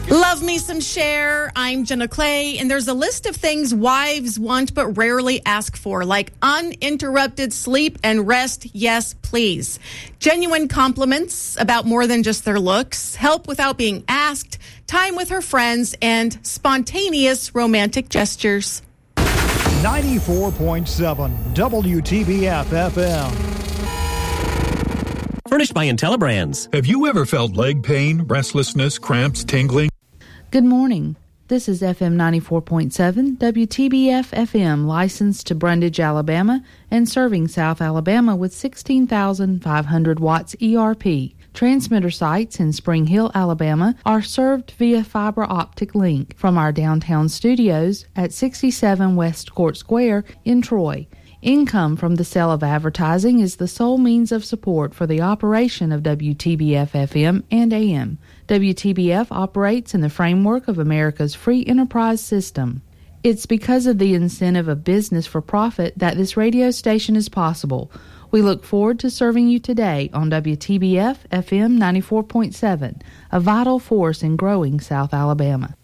Love me some Cher. I'm Jenna Clay, and there's a list of things wives want but rarely ask for, like uninterrupted sleep and rest, yes, please. Genuine compliments about more than just their looks, help without being asked, time with her friends, and spontaneous romantic gestures. 94.7 WTBF FM. Furnished by IntelliBrands. Have you ever felt leg pain, restlessness, cramps, tingling? Good morning. This is FM 94.7 WTBF FM, licensed to Brundage, Alabama, and serving South Alabama with 16,500 watts ERP. Transmitter sites in Spring Hill, Alabama are served via fiber optic link from our downtown studios at 67 West Court Square in Troy. Income from the sale of advertising is the sole means of support for the operation of WTBF FM and AM. WTBF operates in the framework of America's free enterprise system. It's because of the incentive of business for profit that this radio station is possible. We look forward to serving you today on WTBF FM 94.7, a vital force in growing South Alabama.